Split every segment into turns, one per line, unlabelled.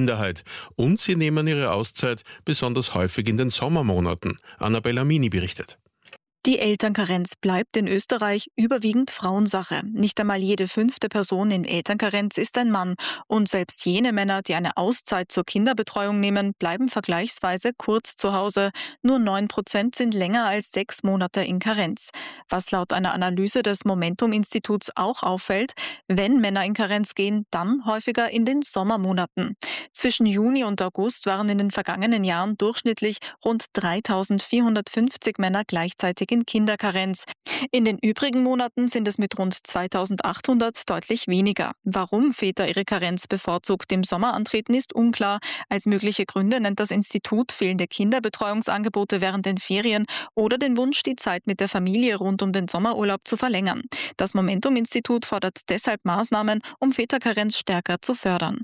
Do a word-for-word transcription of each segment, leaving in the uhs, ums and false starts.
Minderheit. Und sie nehmen ihre Auszeit besonders häufig in den Sommermonaten. Annabella Mini berichtet.
Die Elternkarenz bleibt in Österreich überwiegend Frauensache. Nicht einmal jede fünfte Person in Elternkarenz ist ein Mann. Und selbst jene Männer, die eine Auszeit zur Kinderbetreuung nehmen, bleiben vergleichsweise kurz zu Hause. Nur neun Prozent sind länger als sechs Monate in Karenz. Was laut einer Analyse des Momentum-Instituts auch auffällt: Wenn Männer in Karenz gehen, dann häufiger in den Sommermonaten. Zwischen Juni und August waren in den vergangenen Jahren durchschnittlich rund dreitausendvierhundertfünfzig Männer gleichzeitig in Kinderkarenz. In den übrigen Monaten sind es mit rund zweitausendachthundert deutlich weniger. Warum Väter ihre Karenz bevorzugt im Sommer antreten, ist unklar. Als mögliche Gründe nennt das Institut fehlende Kinderbetreuungsangebote während den Ferien oder den Wunsch, die Zeit mit der Familie rund um den Sommerurlaub zu verlängern. Das Momentum-Institut fordert deshalb Maßnahmen, um Väterkarenz stärker zu fördern.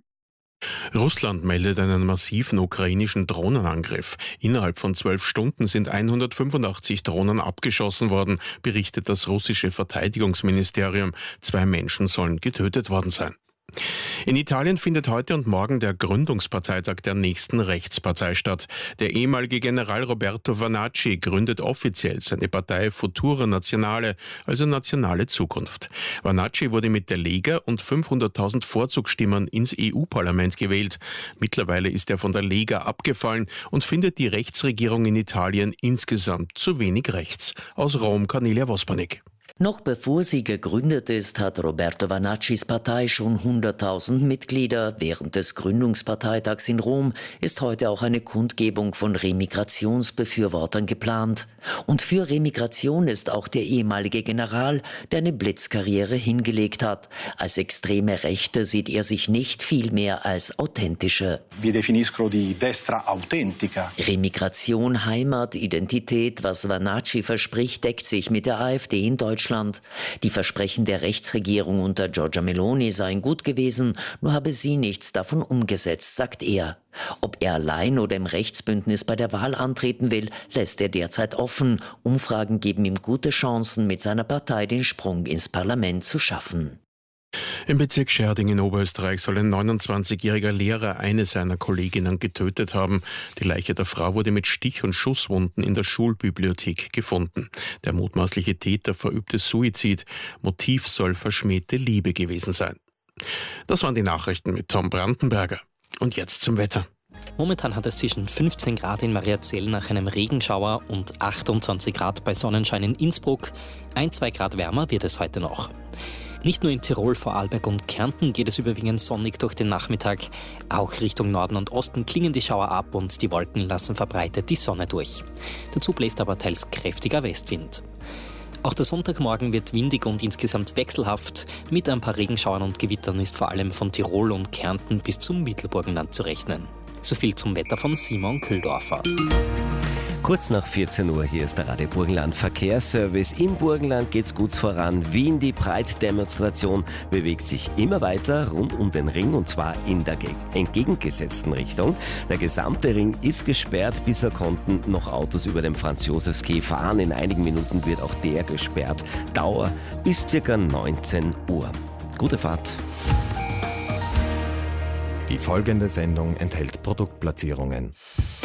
Russland meldet einen massiven ukrainischen Drohnenangriff. Innerhalb von zwölf Stunden sind hundertfünfundachtzig Drohnen abgeschossen worden, berichtet das russische Verteidigungsministerium. Zwei Menschen sollen getötet worden sein. In Italien findet heute und morgen der Gründungsparteitag der nächsten Rechtspartei statt. Der ehemalige General Roberto Vannacci gründet offiziell seine Partei Futura Nazionale, also Nationale Zukunft. Vannacci wurde mit der Lega und fünfhunderttausend Vorzugsstimmen ins E U-Parlament gewählt. Mittlerweile ist er von der Lega abgefallen und findet die Rechtsregierung in Italien insgesamt zu wenig rechts. Aus Rom Cornelia Wospanik.
Noch bevor sie gegründet ist, hat Roberto Vannaccis Partei schon hunderttausend Mitglieder. Während des Gründungsparteitags in Rom ist heute auch eine Kundgebung von Remigrationsbefürwortern geplant. Und für Remigration ist auch der ehemalige General, der eine Blitzkarriere hingelegt hat. Als extreme Rechte sieht er sich nicht viel mehr als authentische.
Wir definiscono di destra autentica.
Remigration, Heimat, Identität, was Vannacci verspricht, deckt sich mit der AfD in Deutschland. Die Versprechen der Rechtsregierung unter Giorgia Meloni seien gut gewesen, nur habe sie nichts davon umgesetzt, sagt er. Ob er allein oder im Rechtsbündnis bei der Wahl antreten will, lässt er derzeit offen. Umfragen geben ihm gute Chancen, mit seiner Partei den Sprung ins Parlament zu schaffen.
Im Bezirk Schärding in Oberösterreich soll ein neunundzwanzigjähriger Lehrer eine seiner Kolleginnen getötet haben. Die Leiche der Frau wurde mit Stich- und Schusswunden in der Schulbibliothek gefunden. Der mutmaßliche Täter verübte Suizid. Motiv soll verschmähte Liebe gewesen sein. Das waren die Nachrichten mit Tom Brandenberger. Und jetzt zum Wetter.
Momentan hat es zwischen fünfzehn Grad in Mariazell nach einem Regenschauer und achtundzwanzig Grad bei Sonnenschein in Innsbruck. Ein, zwei Grad wärmer wird es heute noch. Nicht nur in Tirol, Vorarlberg und Kärnten geht es überwiegend sonnig durch den Nachmittag. Auch Richtung Norden und Osten klingen die Schauer ab und die Wolken lassen verbreitet die Sonne durch. Dazu bläst aber teils kräftiger Westwind. Auch der Sonntagmorgen wird windig und insgesamt wechselhaft. Mit ein paar Regenschauern und Gewittern ist vor allem von Tirol und Kärnten bis zum Mittelburgenland zu rechnen. So viel zum Wetter von Simon Kühldorfer.
Kurz nach vierzehn Uhr, hier ist der Radio Burgenland Verkehrsservice. Im Burgenland geht's gut voran. Wien, die Breitdemonstration bewegt sich immer weiter rund um den Ring und zwar in der entgegengesetzten Richtung. Der gesamte Ring ist gesperrt. Bisher konnten noch Autos über den Franz-Josefs-Quai fahren. In einigen Minuten wird auch der gesperrt. Dauer bis ca. neunzehn Uhr. Gute Fahrt.
Die folgende Sendung enthält Produktplatzierungen.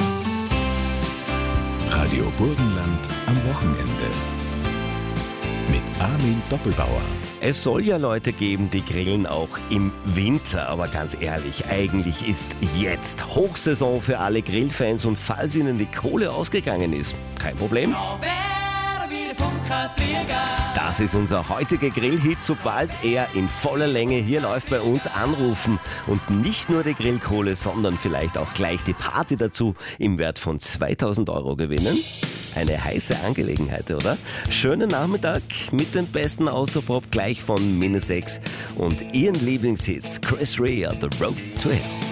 Radio Burgenland am Wochenende mit Armin Doppelbauer.
Es soll ja Leute geben, die grillen auch im Winter, aber ganz ehrlich, eigentlich ist jetzt Hochsaison für alle Grillfans und falls ihnen die Kohle ausgegangen ist, kein Problem. Das ist unser heutiger Grillhit, sobald er in voller Länge hier läuft bei uns, anrufen und nicht nur die Grillkohle, sondern vielleicht auch gleich die Party dazu im Wert von zweitausend Euro gewinnen. Eine heiße Angelegenheit, oder? Schönen Nachmittag mit dem besten Austropop gleich von Minus sechs und ihren Lieblingshits Chris Rea, The Road to Hell.